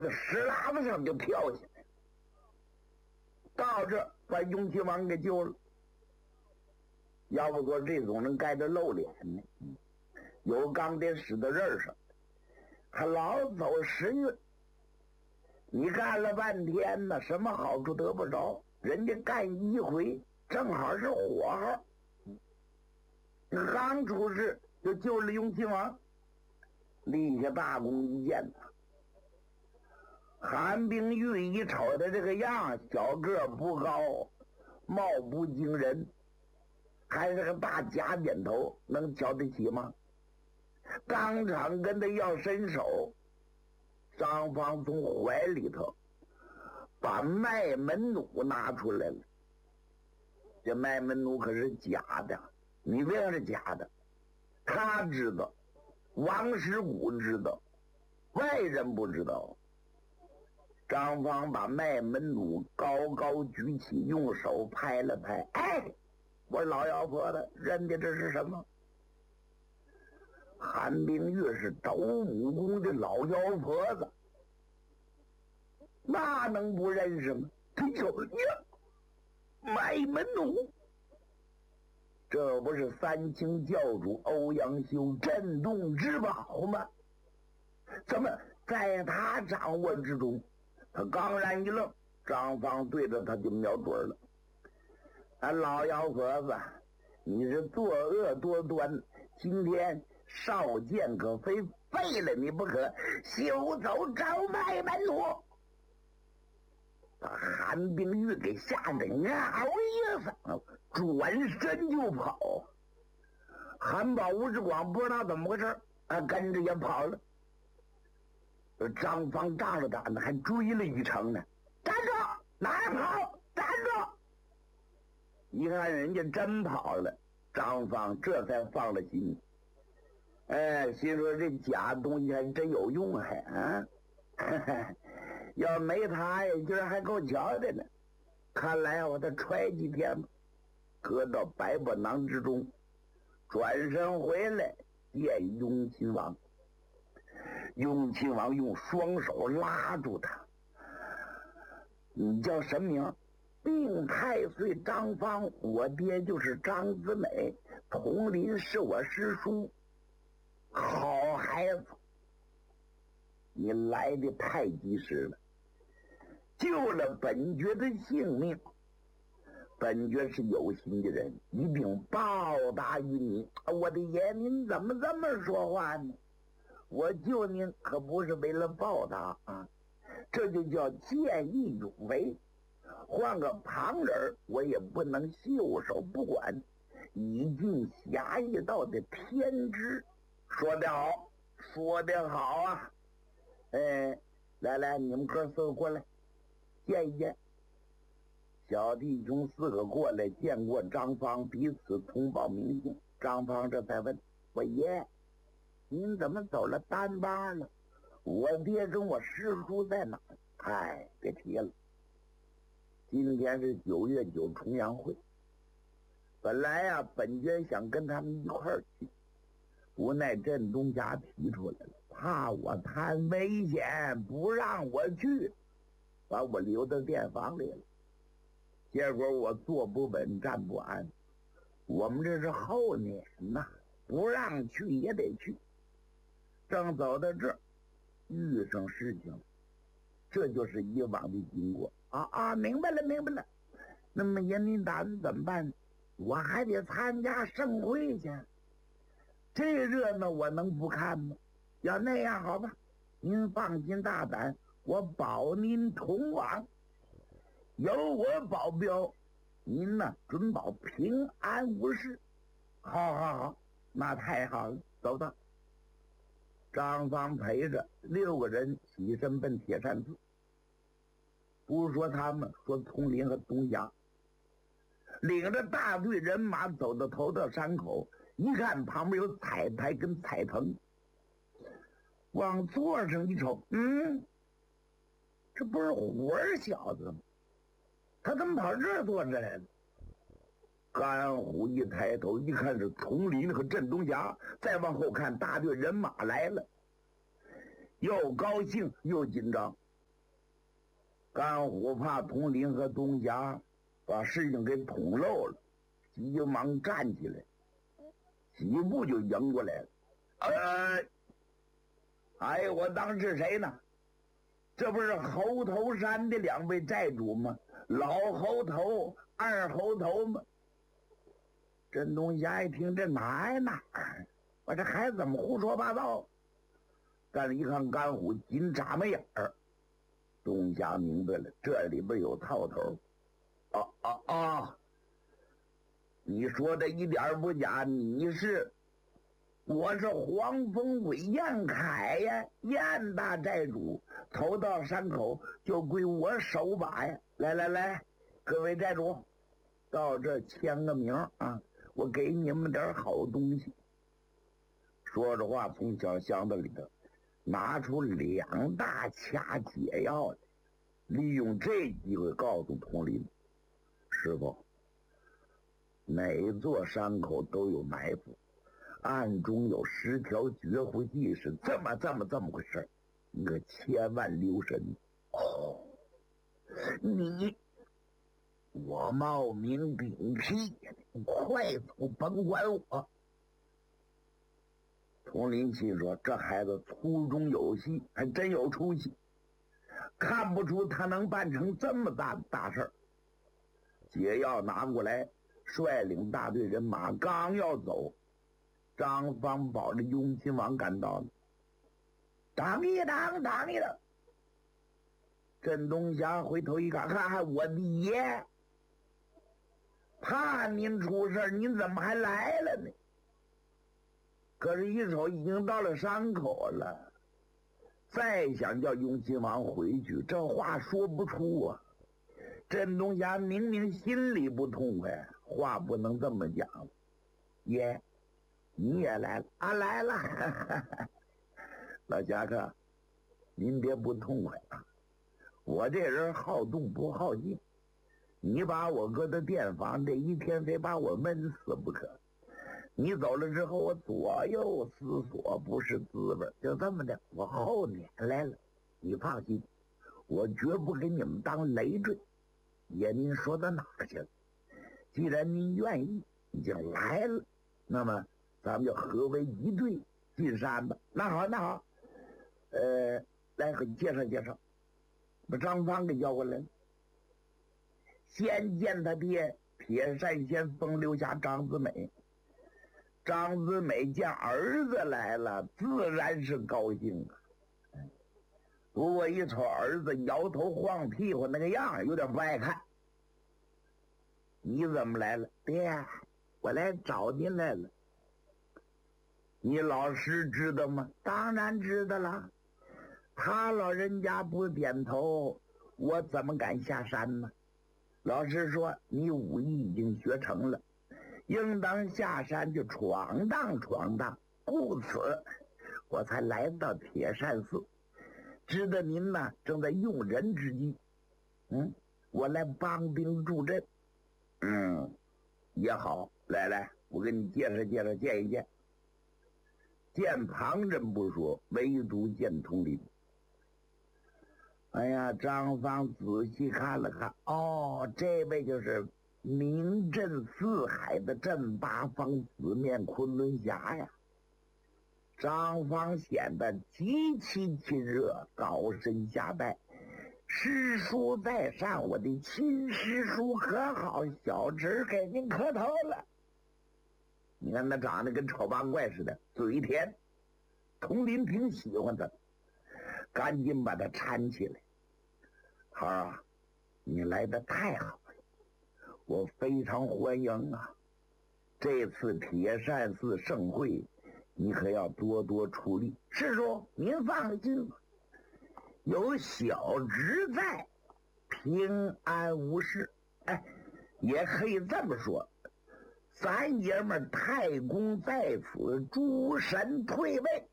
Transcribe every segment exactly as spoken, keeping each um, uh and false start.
石喇子上就跳下来，到这把雍亲王给救了。要不说这种人盖着露脸呢，有钢得使到刃上，还老走时运。你干了半天呢，什么好处得不着？人家干一回，正好是火候。刚出事就救了雍亲王，立下大功一件呐。韩冰玉一瞅他这个样，小个不高，貌不惊人，还是个大假剪头，能瞧得起吗？当场跟他要伸手。张芳从怀里头把麦门弩拿出来了。这麦门弩可是假的，你别看是假的，他知道，王师古知道，外人不知道。张芳把麦门弩高高举起，用手拍了拍，哎，我老妖婆子认的这是什么？韩冰玉是斗武功的老妖婆子，那能不认识吗？他就呀，麦门弩，这不是三清教主欧阳修镇洞之宝吗？怎么在他掌握之中？他刚然一愣，张芳对着他就瞄准了。啊，老妖婆子，你是作恶多端，今天少剑可非废了你不可，休走找麦门弩！把韩冰玉给吓得嗷一声，转身就跑。韩宝、吴志广不知道怎么回事，啊，跟着也跑了。张芳仗着胆子还追了一程呢，站住！哪儿跑？站住！一看人家真跑了，张芳这才放了心。哎，心说这假东西还真有用，还啊，要没他呀，今儿还够瞧的呢。看来我得揣几天吧，搁到百宝囊之中，转身回来见雍亲王。雍亲王用双手拉住他，你叫什么名？定太岁张芳，我爹就是张子美，佟林是我师叔。好孩子，你来的太及时了，救了本爵的性命。本爵是有心的人，一定报答于你。我的爷，您怎么这么说话呢？我救您可不是为了报答啊，这就叫见义勇为。换个旁人，我也不能袖手不管，以尽侠义道的天职。说得好，说得好啊！哎，来来，你们哥四个过来见一见。小弟兄四个过来见过张芳，彼此通报名姓。张芳这才问我爷，您怎么走了单巴了？我爹跟我师叔在哪？哎，别提了。今天是九月九重阳会，本来呀、啊，本爵想跟他们一块儿去，无奈镇东家提出来了，怕我贪危险，不让我去，把我留到店房里了。结果我坐不稳，站不安。我们这是后年呐，不让去也得去。正走到这儿，遇上事情，这就是以往的经过啊啊！明白了，明白了。那么爷您打算怎么办？我还得参加盛会去，这热闹我能不看吗？要那样好吧，您放心大胆，我保您同往，有我保镖，您呢准保平安无事。好好好，那太好了，走吧。张芳陪着六个人起身奔铁扇寺。不是说他们，说佟林和东霞领着大队人马走到头道山口，一看旁边有彩台跟彩棚，往座上一瞅，嗯，这不是虎儿小子吗？他怎么跑这儿坐着来了？甘虎一抬头一看是佟林和镇东霞，再往后看大队人马来了，又高兴又紧张。 甘虎怕佟林和东霞把事情给捅漏了，急忙站起来，几步就迎过来了。呃，哎，我当是谁呢？这不是猴头山的两位寨主吗？老猴头、二猴头吗？镇东霞一听，这哪呀哪儿？我这孩子怎么胡说八道？但是一看甘虎紧眨巴眼儿，东霞明白了，这里边有套头。哦哦哦，你说的一点不假，你是，我是黄风鬼燕凯呀，燕大寨主，头到山口就归我手把呀。来来来，各位寨主，到这签个名啊，我给你们点好东西。说着话，从小箱子里头拿出两大卡解药来，利用这机会告诉佟林师傅，每座山口都有埋伏，暗中有十条绝户计，是这么这么这么回事，你可千万留神。哦，你我冒名顶替，快走，甭管我。佟林心说，这孩子粗中有细，还真有出息，看不出他能办成这么大的大事儿。解药拿过来，率领大队人马刚要走，张方保着雍亲王赶到了。当一当当一当，镇东霞回头一看，看看我的爷，怕您出事，您怎么还来了呢？可是，一瞅已经到了山口了，再想叫雍亲王回去，这话说不出啊。镇东霞明明心里不痛快，话不能这么讲。爷，你也来了啊？来了。老侠客，您别不痛快啊！我这人好动不好静，你把我搁在店房，这一天非把我闷死不可。你走了之后，我左右思索，不是滋味。就这么的，我后撵来了。你放心，我绝不给你们当累赘。爷，您说到哪儿去了？既然您愿意，已经来了，那么咱们就合为一队进山吧。那好，那好，呃，来给你介绍介绍，把张方给叫过来了。先见他爹铁扇先锋留下张子美。张子美见儿子来了，自然是高兴啊。不过一瞅儿子摇头晃屁股那个样，有点不爱看。你怎么来了？爹，我来找您来了。你老师知道吗？当然知道了。他老人家不点头，我怎么敢下山呢？老师说你武艺已经学成了，应当下山去闯荡闯荡，故此我才来到铁扇寺，知道您呢正在用人之际，嗯，我来帮兵助阵。嗯，也好，来来，我给你介绍介绍，见一见。见旁人不说，唯独见佟林。哎呀，张方仔细看了看，哦，这位就是名震四海的镇八方紫面昆仑侠呀。张方显得极其亲热，高声下拜：“师叔在上，我的亲师叔可好？小侄给您磕头了。”你看他长得跟丑八怪似的，嘴甜。佟林挺喜欢他，赶紧把他搀起来。孩儿啊，你来的太好了，我非常欢迎啊！这次铁扇寺盛会，你可要多多出力。师叔，您放心，有小侄在，平安无事。哎，也可以这么说，咱爷们太公在此，诸神退位。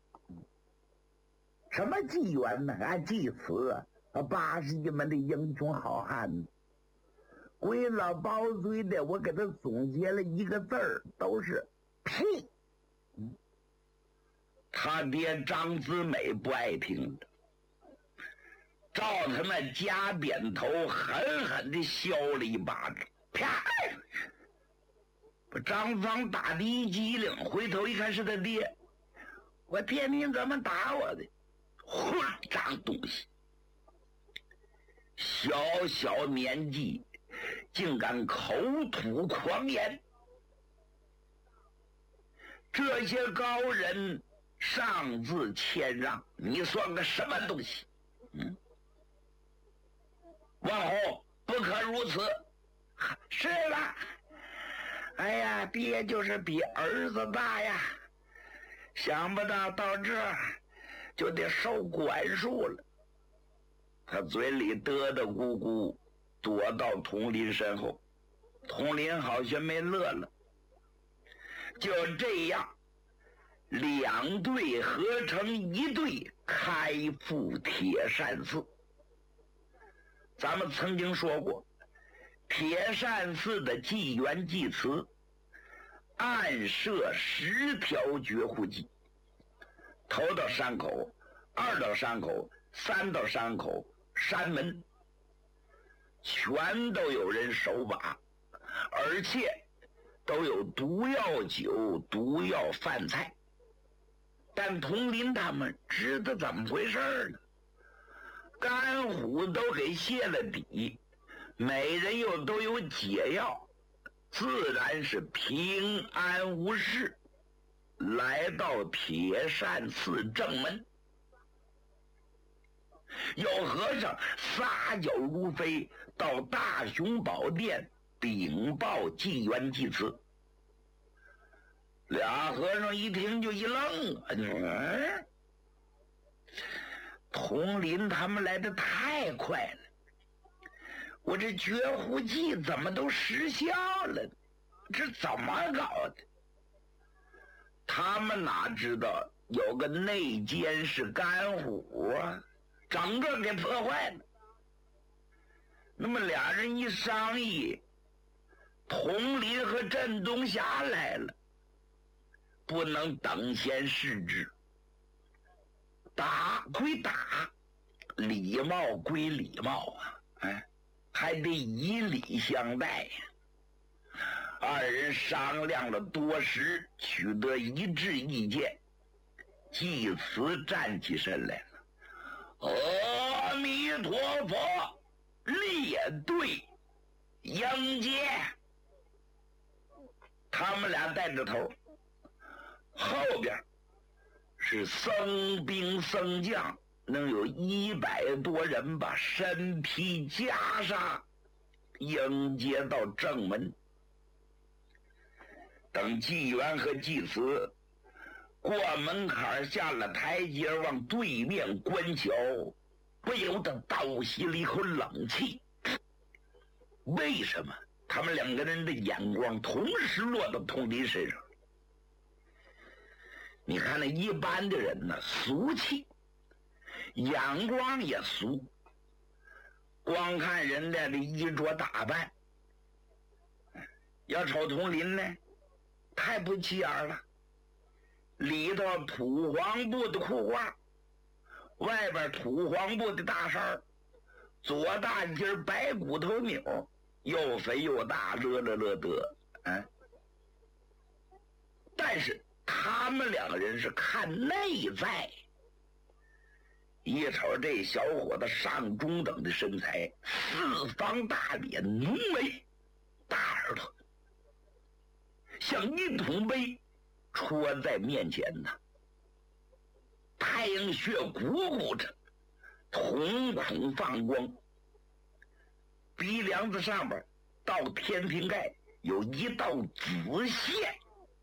什么纪元呢？啊，祭此啊！八十一门的英雄好汉，鬼老包嘴的，我给他总结了一个字儿，都是屁。嗯，他爹张子美不爱听的。 照他那假扁头狠狠地削了一巴掌，啪！把张方打的一激灵，回头一看是他爹，我爹你怎么打我的？混账东西！小小年纪竟敢口吐狂言，这些高人上自谦让，你算个什么东西？嗯，王侯不可如此。是了，哎呀，爹就是比儿子大呀，想不到到这儿就得受管束了。他嘴里嘚嘚咕咕，躲到佟林身后。佟林好像没乐了。就这样，两队合成一队，开赴铁扇寺。咱们曾经说过，铁扇寺的祭元祭祠暗设十条绝户计，头到山口，二到山口，三到山口，山门全都有人守把，而且都有毒药酒、毒药饭菜。但佟林他们知道怎么回事呢？甘虎都给卸了底，每人又都有解药，自然是平安无事，来到铁扇寺正门。有和尚撒脚如飞，到大雄宝殿禀报祭元祭祠。俩和尚一听就一愣，嗯，佟林他们来的太快了，我这绝户计怎么都失效了？这怎么搞的？他们哪知道有个内奸是甘虎啊，整个给破坏了。那么俩人一商议，佟林和镇东霞来了，不能等闲视之。打归打，礼貌归礼貌啊，哎，还得以礼相待呀。二人商量了多时，取得一致意见。祭祠站起身来了，阿弥陀佛，列队迎接。他们俩带着头，后边是僧兵僧将，能有一百多人吧，身披袈裟，迎接到正门。等祭元和祭祠过门槛，下了台阶，往对面观瞧，不由得倒吸了一口冷气。为什么？他们两个人的眼光同时落到佟林身上。你看那一般的人呢，俗气，眼光也俗，光看人家的衣着打扮。要瞅佟林呢，太不起眼了，里头土黄布的裤褂，外边土黄布的大衫，左大襟白骨头纽，又肥又大，乐乐乐得，哎。但是他们两个人是看内在，一瞅这小伙子上中等的身材，四方大脸，浓眉大耳朵，像一桶杯戳在面前呢。太阳穴鼓鼓着，瞳孔放光，鼻梁子上边到天平盖有一道紫线，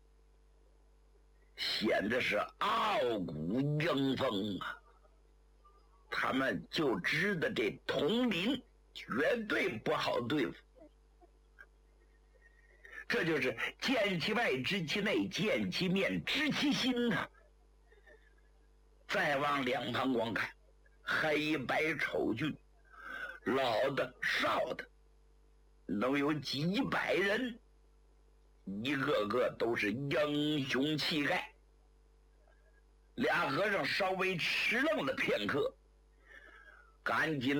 显得是傲骨英风啊。他们就知道这佟林绝对不好对付。这就是见其外知其内，见其面知其心呐、啊。再往两旁观看，黑白丑俊，老的少的，能有几百人，一个个都是英雄气概。俩和尚稍微迟愣了片刻， 赶紧